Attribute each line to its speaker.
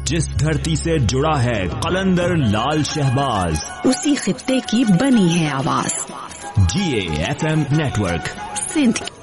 Speaker 1: जिस धरती से जुड़ा है कलंदर लाल शहबाज,
Speaker 2: उसी खित्ते की बनी है आवाज।
Speaker 1: GAFM network,
Speaker 2: Sindh.